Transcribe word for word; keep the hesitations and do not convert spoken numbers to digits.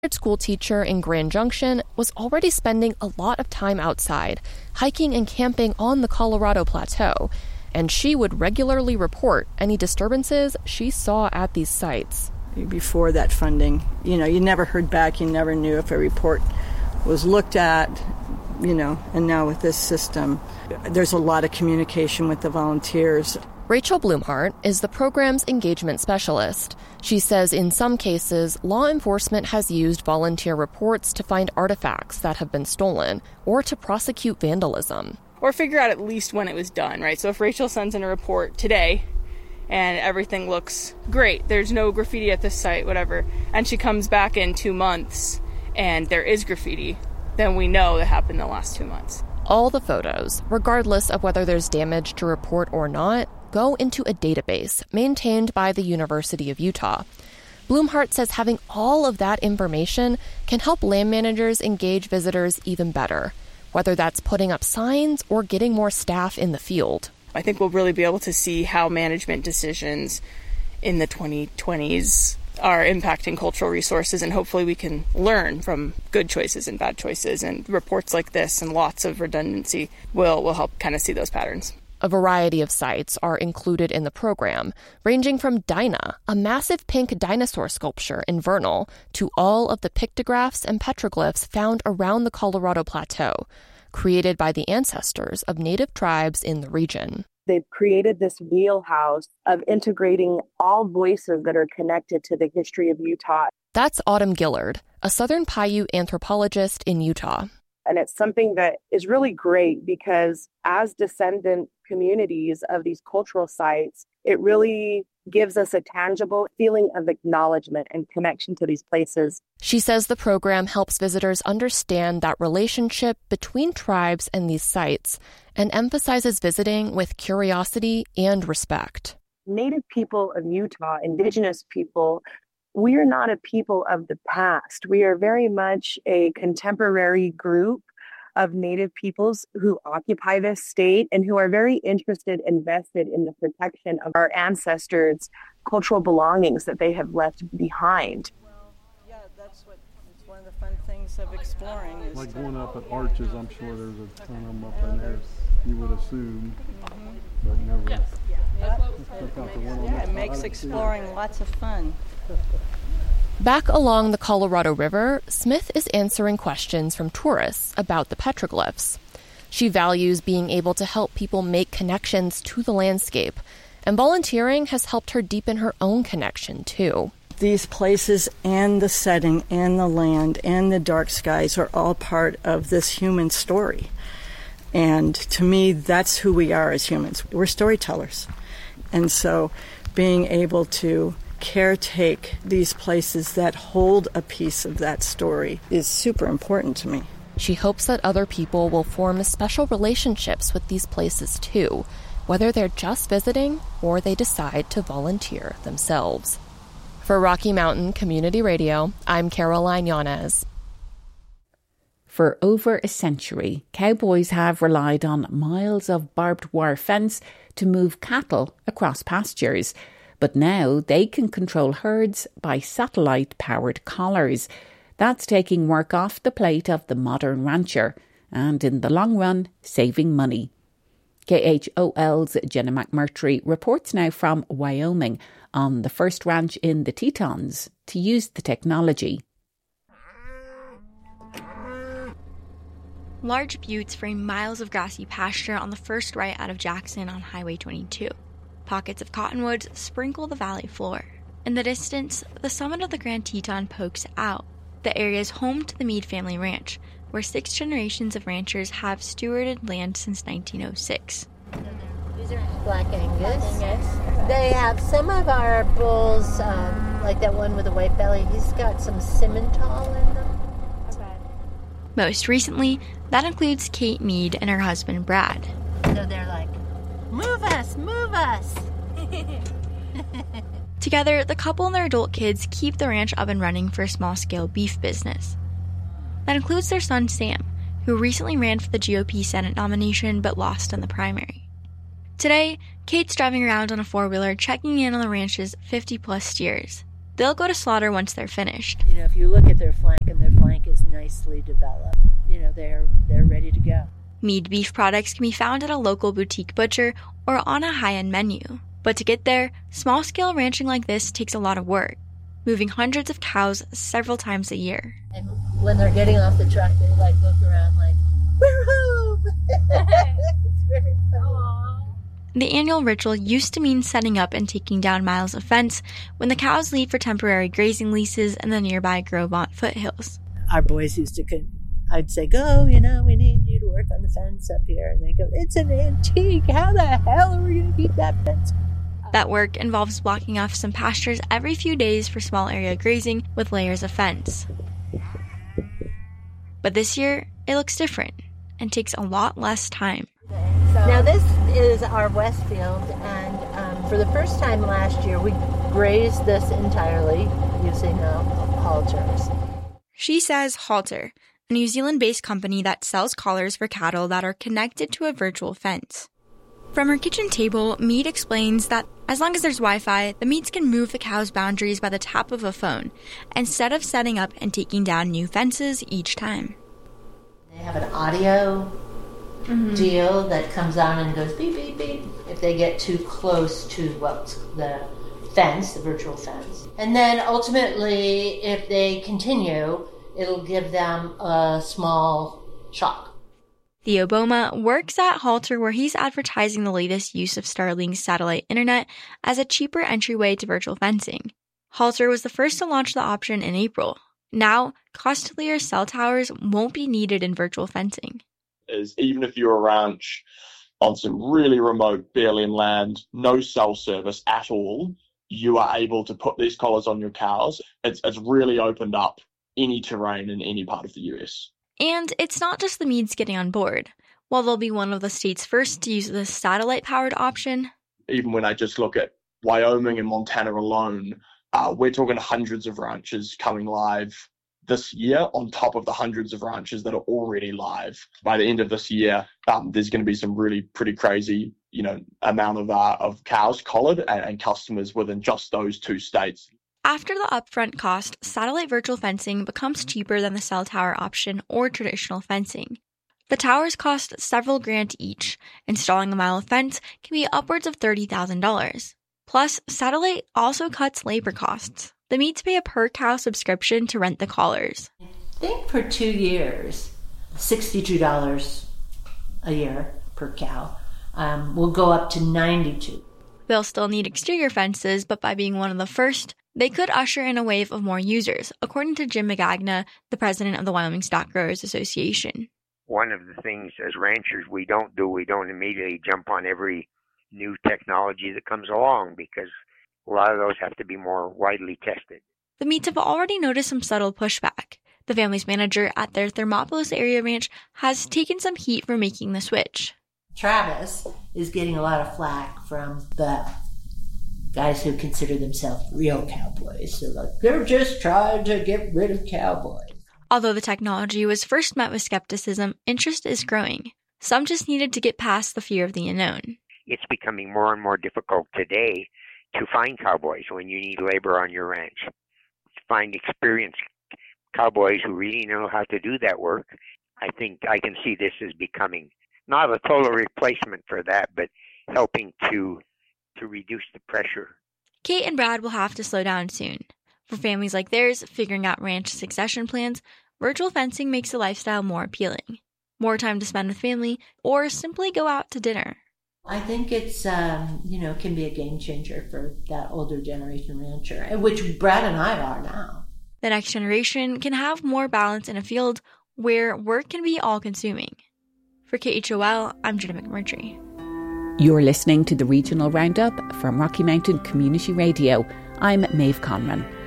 school teacher in Grand Junction was already spending a lot of time outside, hiking and camping on the Colorado Plateau, and she would regularly report any disturbances she saw at these sites. Before that funding, you know, you never heard back, you never knew if a report was looked at, you know, and now with this system, there's a lot of communication with the volunteers. Rachel Blumhardt is the program's engagement specialist. She says in some cases, law enforcement has used volunteer reports to find artifacts that have been stolen or to prosecute vandalism. Or figure out at least when it was done, right? So if Rachel sends in a report today and everything looks great, there's no graffiti at this site, whatever, and she comes back in two months and there is graffiti, then we know that happened in the last two months. All the photos, regardless of whether there's damage to report or not, go into a database maintained by the University of Utah. Blumhardt says having all of that information can help land managers engage visitors even better, whether that's putting up signs or getting more staff in the field. I think we'll really be able to see how management decisions in the twenty twenties are impacting cultural resources, and hopefully we can learn from good choices and bad choices, and reports like this and lots of redundancy will, will help kind of see those patterns. A variety of sites are included in the program, ranging from Dinah, a massive pink dinosaur sculpture in Vernal, to all of the pictographs and petroglyphs found around the Colorado Plateau, created by the ancestors of native tribes in the region. They've created this wheelhouse of integrating all voices that are connected to the history of Utah. That's Autumn Gillard, a Southern Paiute anthropologist in Utah. And it's something that is really great because as descendant communities of these cultural sites, it really gives us a tangible feeling of acknowledgement and connection to these places. She says the program helps visitors understand that relationship between tribes and these sites and emphasizes visiting with curiosity and respect. Native people of Utah, indigenous people, we are not a people of the past. We are very much a contemporary group of Native peoples who occupy this state and who are very interested and vested in the protection of our ancestors' cultural belongings that they have left behind. Well, yeah, that's what it's one of the fun things of exploring. Is like going up at Arches, I'm sure there's a ton of them up in there, you would assume, mm-hmm. but never. Yes. Yeah, that's what it makes, yeah, it makes exploring lots of fun. Back along the Colorado River, Smith is answering questions from tourists about the petroglyphs. She values being able to help people make connections to the landscape, and volunteering has helped her deepen her own connection, too. These places and the setting and the land and the dark skies are all part of this human story. And to me, that's who we are as humans. We're storytellers. And so being able to caretake these places that hold a piece of that story is super important to me. She hopes that other people will form special relationships with these places too, whether they're just visiting or they decide to volunteer themselves. For Rocky Mountain Community Radio, I'm Caroline Yanez. For over a century, cowboys have relied on miles of barbed wire fence to move cattle across pastures. But now they can control herds by satellite-powered collars. That's taking work off the plate of the modern rancher and, in the long run, saving money. K H O L's Jenna McMurtry reports now from Wyoming on the first ranch in the Tetons to use the technology. Large buttes frame miles of grassy pasture on the first right out of Jackson on Highway twenty-two. Pockets of cottonwoods sprinkle the valley floor. In the distance, the summit of the Grand Teton pokes out. The area is home to the Meade family ranch, where six generations of ranchers have stewarded land since nineteen oh six. These are Black Angus. Angus. They have some of our bulls, um, like that one with the white belly, he's got some Simmental in them. Okay. Most recently, that includes Kate Meade and her husband Brad. So they're like, move us, move us. Together, the couple and their adult kids keep the ranch up and running for a small-scale beef business. That includes their son Sam, who recently ran for the G O P Senate nomination but lost in the primary. Today, Kate's driving around on a four-wheeler checking in on the ranch's fifty-plus steers. they'll go to slaughter once they're finished. You know, if you look at their flank, and their flank is nicely developed, you know, they're they're ready to go. Mead beef products can be found at a local boutique butcher or on a high-end menu. But to get there, small-scale ranching like this takes a lot of work, moving hundreds of cows several times a year. And when they're getting off the truck, they like look around like, we're home! It's very funny. The annual ritual used to mean setting up and taking down miles of fence when the cows leave for temporary grazing leases in the nearby Gros Ventre foothills. Our boys used to, I'd say, go, you know, we need you to work on the fence up here. And they go, it's an antique. How the hell are we going to keep that fence? That work involves blocking off some pastures every few days for small area grazing with layers of fence. But this year, it looks different and takes a lot less time. Now this is our west field, and um, for the first time last year, we grazed this entirely using uh, halters. She says Halter, a New Zealand-based company that sells collars for cattle that are connected to a virtual fence. From her kitchen table, Mead explains that as long as there's Wi-Fi, the Meads can move the cow's boundaries by the tap of a phone, instead of setting up and taking down new fences each time. They have an audio mm-hmm. deal that comes on and goes beep, beep, beep if they get too close to what's the fence, the virtual fence. And then ultimately, if they continue, it'll give them a small shock. Theo Boma works at Halter, where he's advertising the latest use of Starlink's satellite internet as a cheaper entryway to virtual fencing. Halter was the first to launch the option in April. Now, costlier cell towers won't be needed in virtual fencing. Is even if you're a ranch on some really remote, barely land, no cell service at all, you are able to put these collars on your cows. It's, it's really opened up any terrain in any part of the U S. And it's not just the Meads getting on board. While they'll be one of the states first to use the satellite-powered option, even when I just look at Wyoming and Montana alone, uh, we're talking hundreds of ranches coming live this year on top of the hundreds of ranches that are already live. By the end of this year, um, there's going to be some really pretty crazy, you know, amount of uh, of cows collared and, and customers within just those two states. After the upfront cost, satellite virtual fencing becomes cheaper than the cell tower option or traditional fencing. The towers cost several grand each. Installing a mile of fence can be upwards of thirty thousand dollars. Plus, satellite also cuts labor costs. The Meads pay a per-cow subscription to rent the collars. I think for two years, sixty-two dollars a year per cow. Um, will go up to ninety-two dollars. They'll still need exterior fences, but by being one of the first, they could usher in a wave of more users, according to Jim Magagna, the president of the Wyoming Stock Growers Association. One of the things as ranchers we don't do, we don't immediately jump on every new technology that comes along because a lot of those have to be more widely tested. The Meads have already noticed some subtle pushback. The family's manager at their Thermopolis area ranch has taken some heat for making the switch. Travis is getting a lot of flack from the guys who consider themselves real cowboys. They're like, they're just trying to get rid of cowboys. Although the technology was first met with skepticism, interest is growing. Some just needed to get past the fear of the unknown. It's becoming more and more difficult today to find cowboys when you need labor on your ranch. To find experienced cowboys who really know how to do that work. I think I can see this as becoming not a total replacement for that, but helping to to reduce the pressure. Kate and Brad will have to slow down soon. For families like theirs, figuring out ranch succession plans, virtual fencing makes the lifestyle more appealing. More time to spend with family, or simply go out to dinner. I think it's, um, you know, can be a game changer for that older generation rancher, which Brad and I are now. The next generation can have more balance in a field where work can be all-consuming. For K H O L, I'm Jenna McMurtry. You're listening to the Regional Roundup from Rocky Mountain Community Radio. I'm Maeve Conran.